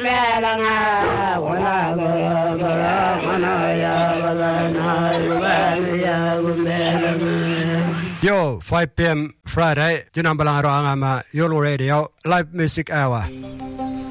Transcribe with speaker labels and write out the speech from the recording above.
Speaker 1: Yo, 5 p.m. Friday, Junambalang Roangama, Yolo Radio, live music hour.